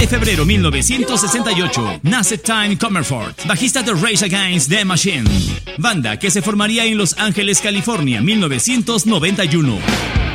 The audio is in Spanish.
de febrero 1968, nace Time Comerford, bajista de Rage Against the Machine, banda que se formaría en Los Ángeles, California, 1991.